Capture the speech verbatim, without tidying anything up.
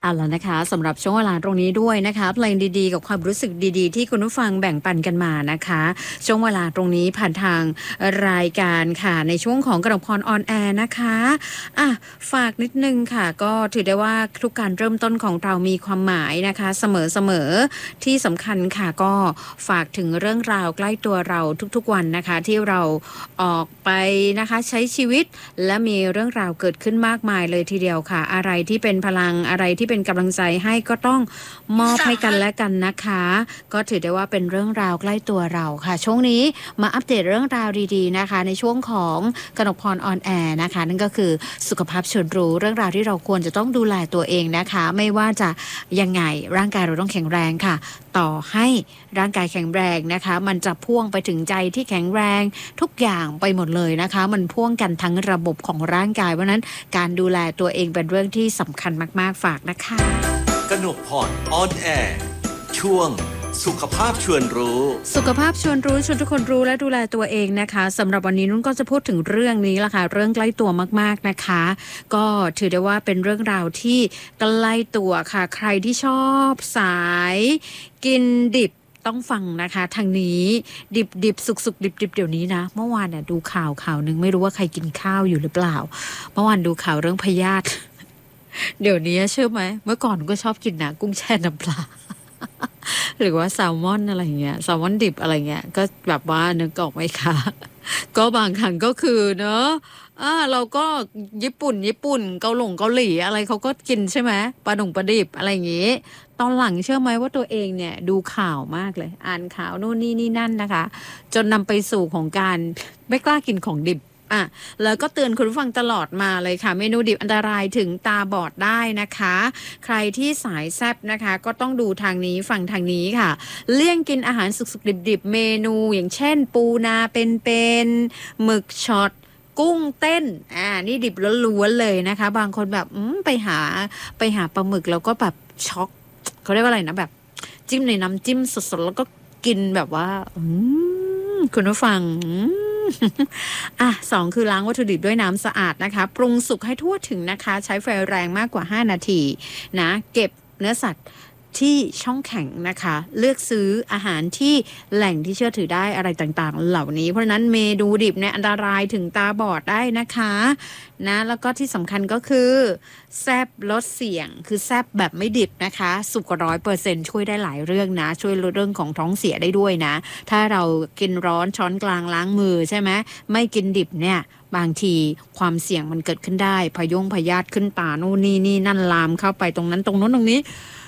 เอาล่ะนะคะสำหรับช่วงเวลาตรงนี้ด้วยนะคะเพลงดีๆกับความรู้สึกดีๆที่คุณผู้ฟังแบ่งปันกันมานะคะช่วงเวลาตรงนี้ผ่านทางรายการค่ะในช่วงของกระพรออนแอร์นะคะอ่ะฝากนิดนึงค่ะก็ถือได้ว่าทุกการเริ่มต้นของเรามีความหมายนะคะเสมอๆที่สำคัญค่ะก็ฝากถึงเรื่องราวใกล้ตัวเราทุกๆวันนะคะที่เราออกไปนะคะใช้ชีวิตและมีเรื่องราวเกิดขึ้นมากมายเลยทีเดียวค่ะอะไรที่เป็นพลังอะไรที่เป็นกำลังใจให้ก็ต้องมอบให้กันและกันนะคะก็ถือได้ว่าเป็นเรื่องราวใกล้ตัวเราค่ะช่วงนี้มาอัปเดตเรื่องราวดีๆนะคะในช่วงของกนกพรออนแอร์นะคะนั่นก็คือสุขภาพชวนรู้เรื่องราวที่เราควรจะต้องดูแลตัวเองนะคะไม่ว่าจะยังไงร่างกายเราต้องแข็งแรงค่ะต่อให้ร่างกายแข็งแรงนะคะมันจะพ่วงไปถึงใจที่แข็งแรงทุกอย่างไปหมดเลยนะคะมันพ่วงกันทั้งระบบของร่างกายเพราะนั้นการดูแลตัวเองเป็นเรื่องที่สำคัญมากๆฝากนะคะกนกพรออนแอร์ช่วงสุขภาพชวนรู้สุขภาพชวนรู้ชวนทุกคนรู้และดูแลตัวเองนะคะสำหรับวันนี้นุ่นก็จะพูดถึงเรื่องนี้ละค่ะเรื่องใกล้ตัวมากๆนะคะก็ถือได้ว่าเป็นเรื่องราวที่ใกล้ตัวค่ะใครที่ชอบสายกินดิบต้องฟังนะคะทางนี้ดิบดิบสุกสุกดิบดิบเดี๋ยวนี้นะเมื่อวานน่ะดูข่าวข่าวนึงไม่รู้ว่าใครกินข้าวอยู่หรือเปล่าเมื่อวานดูข่าวเรื่องพยาธิเดี๋ยวนี้เชื่อไหมเมื่อก่อนก็ชอบกินนะกุ้งแช่น้ำปลาหรือว่าแซลมอนอะไรเงี้ยแซลมอนดิบอะไรเงี้ยก็แบบว่านึกออกไหมคะก็บางครั้งก็คือเนอะอ่าเราก็ญี่ปุ่นญี่ปุ่นเกาหลงเกาหลีอะไรเขาก็กินใช่ไหมปลาดุงปลาดิบอะไรอย่างงี้ตอนหลังเชื่อไหมว่าตัวเองเนี่ยดูข่าวมากเลยอ่านข่าวโน่นนี่นี่นั่นนะคะจนนำไปสู่ของการไม่กล้ากินของดิบอ่ะแล้วก็เตือนคุณผู้ฟังตลอดมาเลยค่ะเมนูดิบอันตรายถึงตาบอดได้นะคะใครที่สายแซ่บนะคะก็ต้องดูทางนี้ฟังทางนี้ค่ะเลี่ยงกินอาหารสุกๆดิบๆเมนูอย่างเช่นปูนาเป็นๆหมึกช็อตกุ้งเต้นอ่านี่ดิบล้วนๆเลยนะคะบางคนแบบอืมไปหาไปหาปลาหมึกแล้วก็แบบช็อกเขาเรียกว่าอะไรนะแบบจิ้มในน้ำจิ้มสดๆแล้วก็กินแบบว่าอืมคุณผู้ฟังอ่ะสองคือล้างวัตถุดิบด้วยน้ำสะอาดนะคะปรุงสุกให้ทั่วถึงนะคะใช้ไฟแรงมากกว่าห้านาทีนะเก็บเนื้อสัตว์ที่ช่องแข็งนะคะเลือกซื้ออาหารที่แหล่งที่เชื่อถือได้อะไรต่างๆเหล่านี้เพราะฉะนั้นเมนูดิบเนี่ยอันตรายถึงตาบอดได้นะคะนะแล้วก็ที่สำคัญก็คือแซบลดเสี่ยงคือแซบแบบไม่ดิบนะคะสุกร้อยเปอร์เซ็นต์ช่วยได้หลายเรื่องนะช่วยลดเรื่องของท้องเสียได้ด้วยนะถ้าเรากินร้อนช้อนกลางล้างมือใช่ไหมไม่กินดิบเนี่ยบางทีความเสี่ยงมันเกิดขึ้นได้พยงพยาธิขึ้นตาโน่นนี่นี่นั่นลามเข้าไปตรงนั้นตรงโน้นตรงนี้